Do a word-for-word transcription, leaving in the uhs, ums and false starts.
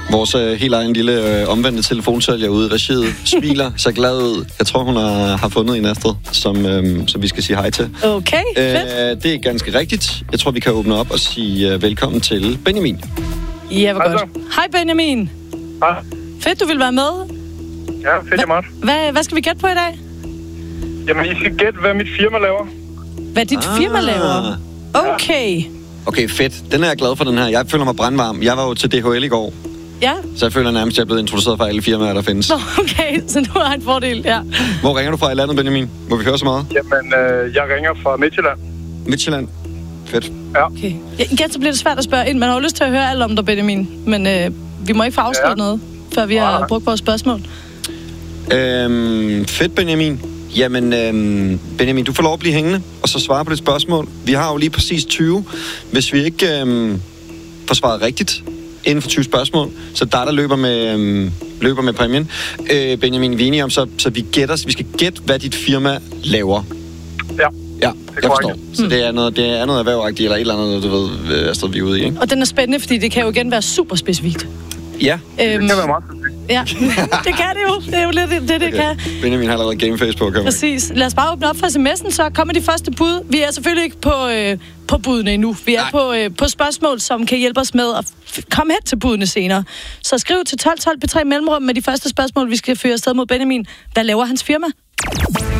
Vores øh, helt egen lille øh, omvendte telefonsælger ude i regiet smiler så glad ud. Jeg tror, hun har, har fundet en Astrid, som, øh, som vi skal sige hej til. Okay, øh, fedt. Det er ganske rigtigt. Jeg tror, vi kan åbne op og sige øh, velkommen til Benjamin. Ja, hvor godt. Hej Benjamin. Hej. Fedt, du vil være med. Ja, fedt, jeg Hvad, hvad skal vi gætte på i dag? Jamen, I skal gætte, hvad mit firma laver. Hvad dit ah. firma laver? Okay. Okay, fedt. Den er jeg glad for, den her. Jeg føler mig brandvarm. Jeg var jo til D H L i går. Ja. Så jeg føler nærmest, at jeg er blevet introduceret for alle firmaer, der findes. Nå, okay. Så nu har jeg en fordel, ja. Hvor ringer du fra i landet, Benjamin? Må vi høre så meget? Jamen, øh, jeg ringer fra Midtjylland. Midtjylland. Fedt. Ja. Okay. Ja, igen, så bliver det svært at spørge ind. Man har jo lyst til at høre alt om dig, Benjamin. Men øh, vi må ikke få afsløret ja. noget, før vi har brugt vores spørgsmål. Øhm, fedt, Benjamin. Jamen, øhm, Benjamin, du får lov at blive hængende, og så svare på det spørgsmål. Vi har jo lige præcis tyve. Hvis vi ikke øhm, får svaret rigtigt inden for tyve spørgsmål, så der der løber med, øhm, løber med præmien. Øh, Benjamin, vi er enige om, så, så vi, gætter, vi skal gætte, hvad dit firma laver. Ja. Ja, jeg forstår. Så det er noget, det er noget erhvervagtigt, eller et eller andet, du ved, Astrid, vi er ude i, ikke? Og den er spændende, fordi det kan jo igen være super specifikt. Ja. Øhm, det kan være meget specifikt. Ja, det kan det jo. Det er jo lidt det, det okay. kan. Benjamin har allerede gameface på, kan man. Præcis. Lad os bare åbne op for sms'en, så kommer de første bud. Vi er selvfølgelig ikke på, øh, på budene endnu. Vi er på, øh, på spørgsmål, som kan hjælpe os med at f- komme hen til budene senere. Så skriv til tolv tolv P tre Mellemrum med de første spørgsmål, vi skal føre afsted mod Benjamin. Hvad laver hans firma?